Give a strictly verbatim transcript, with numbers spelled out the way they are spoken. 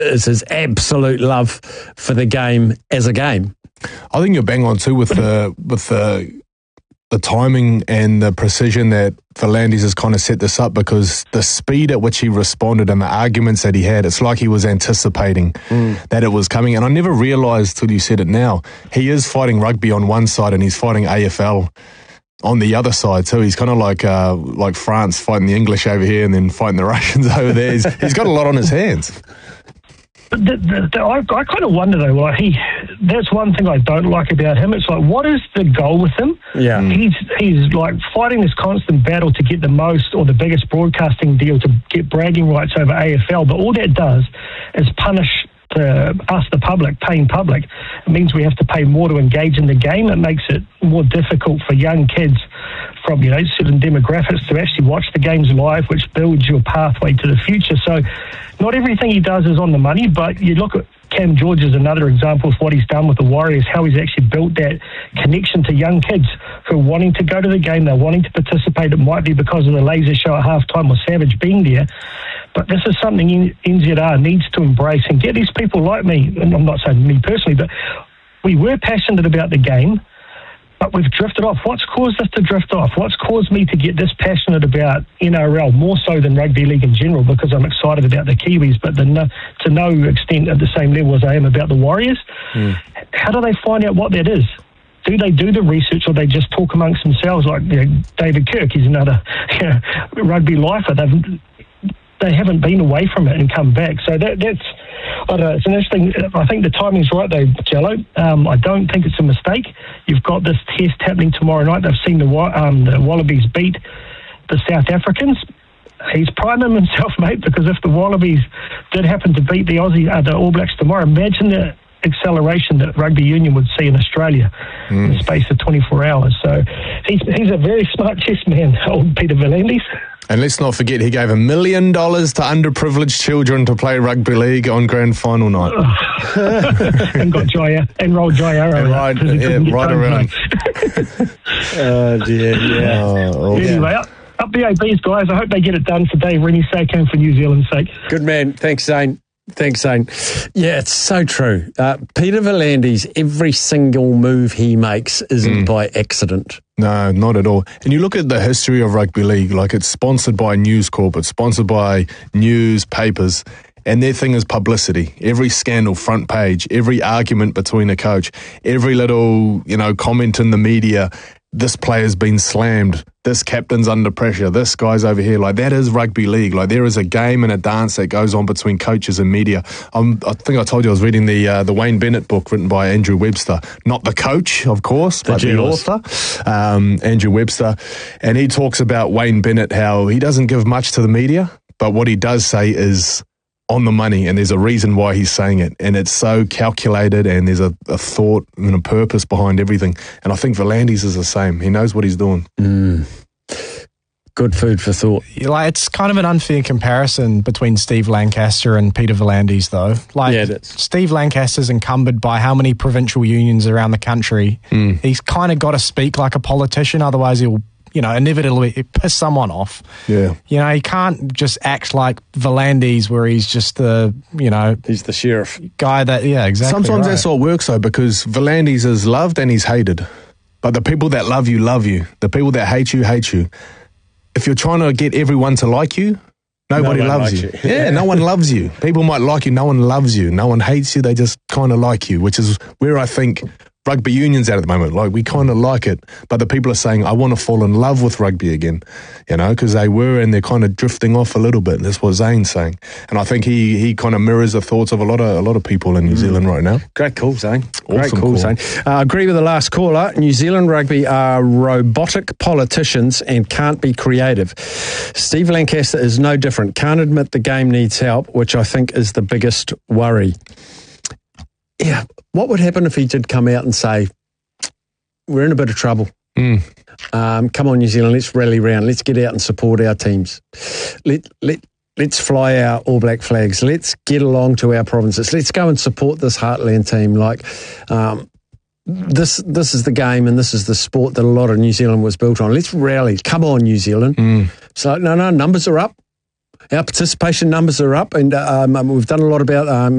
is his absolute love for the game as a game. I think you're bang on too with the with the the timing and the precision that V'landys has kind of set this up, because the speed at which he responded and the arguments that he had, it's like he was anticipating mm. that it was coming. And I never realised till you said it now, he is fighting rugby on one side and he's fighting A F L on the other side too. He's kind of like uh, like France fighting the English over here and then fighting the Russians over there. He's, he's got a lot on his hands. But the, the, the, I, I kind of wonder though, like he, that's one thing I don't like about him. It's like, what is the goal with him? Yeah. He's, he's like fighting this constant battle to get the most or the biggest broadcasting deal to get bragging rights over A F L. But all that does is punish the, us, the public, paying public. It means we have to pay more to engage in the game. It makes it more difficult for young kids from, you know, certain demographics to actually watch the games live, which builds your pathway to the future. So not everything he does is on the money, but you look at Cam George as another example of what he's done with the Warriors, how he's actually built that connection to young kids who are wanting to go to the game, they're wanting to participate. It might be because of the laser show at halftime or Savage being there, but this is something N Z R needs to embrace and get these people like me, and I'm not saying me personally, but we were passionate about the game, but we've drifted off. What's caused us to drift off? What's caused me to get this passionate about N R L, more so than rugby league in general, because I'm excited about the Kiwis, but the no, to no extent at the same level as I am about the Warriors? Mm. How do they find out what that is? Do they do the research, or they just talk amongst themselves? Like, you know, David Kirk, he's another you know, rugby lifer. They've, they haven't been away from it and come back. So that, that's, I don't know, it's an interesting, I think the timing's right though, Jello. Um, I don't think it's a mistake. You've got this test happening tomorrow night. They've seen the, um, the Wallabies beat the South Africans. He's priming himself, mate, because if the Wallabies did happen to beat the Aussie, uh, the All Blacks tomorrow, imagine the acceleration that rugby union would see in Australia mm. in the space of twenty-four hours. So he's, he's a very smart chess man, old Peter V'landys. And let's not forget, he gave a million dollars to underprivileged children to play rugby league on grand final night. and got Jaya, and rolled Jaya and right, yeah, right around. Oh, dear, yeah. Oh, anyway, up, up the A Bs, guys. I hope they get it done for Dave Rennie's sake and for New Zealand's sake. Good man. Thanks, Zane. Thanks, Zane. Yeah, it's so true. Uh, Peter V'landys, every single move he makes isn't mm. by accident. No, not at all. And you look at the history of rugby league, like it's sponsored by News Corp, it's sponsored by newspapers, and their thing is publicity. Every scandal, front page, every argument between a coach, every little, you know, comment in the media, this player's been slammed, this captain's under pressure, this guy's over here. Like, that is rugby league. Like, there is a game and a dance that goes on between coaches and media. Um, I think I told you I was reading the uh, the Wayne Bennett book written by Andrew Webster. Not the coach, of course, the but journalist. the author, um, Andrew Webster. And he talks about Wayne Bennett, how he doesn't give much to the media, but what he does say is on the money, and there's a reason why he's saying it, and it's so calculated, and there's a, a thought and a purpose behind everything. And I think V'landys is the same. He knows what he's doing. Mm. Good food for thought. Like, it's kind of an unfair comparison between Steve Lancaster and Peter V'landys, though. Like, yeah, it is. Steve Lancaster's encumbered by how many provincial unions around the country. Mm. He's kind of got to speak like a politician, otherwise he'll, you know, inevitably piss someone off. Yeah. You know, he can't just act like V'landys, where he's just the, you know... He's the sheriff. Guy that, yeah, exactly. Sometimes right. that's what works, though, because V'landys is loved and he's hated. But the people that love you, love you. The people that hate you, hate you. If you're trying to get everyone to like you, nobody no loves you. you. Yeah, no one loves you. People might like you, no one loves you. No one hates you, they just kind of like you, which is where I think rugby union's at at the moment. Like, we kind of like it, but the people are saying, I want to fall in love with rugby again, you know, because they were, and they're kind of drifting off a little bit. And that's what Zane's saying. And I think he he kind of mirrors the thoughts of a lot of a lot of people in New mm. Zealand right now. Great call, Zane. Awesome Great call, call. Zane. I uh, agree with the last caller. New Zealand rugby are robotic politicians and can't be creative. Steve Lancaster is no different. Can't admit the game needs help, which I think is the biggest worry. Yeah, what would happen if he did come out and say, we're in a bit of trouble. Mm. Um, come on, New Zealand, let's rally round. Let's get out and support our teams. Let, let, let's fly our All Black flags. Let's get along to our provinces. Let's go and support this Heartland team. Like, um, this this is the game and this is the sport that a lot of New Zealand was built on. Let's rally. Come on, New Zealand. Mm. So, no, no, numbers are up. Our participation numbers are up, and um, we've done a lot about... Um,